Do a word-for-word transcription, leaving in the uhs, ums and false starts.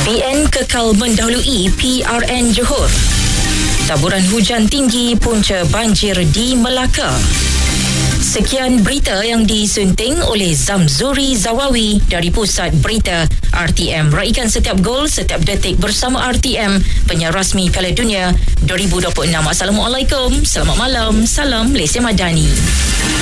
V N kekal mendahului P R N Johor. Taburan hujan tinggi punca banjir di Melaka. Sekian berita yang disunting oleh Zamzuri Zawawi dari Pusat Berita R T M. Raikan setiap gol, setiap detik bersama R T M, penyiar rasmi Piala Dunia dua ribu dua puluh enam. Assalamualaikum, selamat malam, salam Malaysia Madani.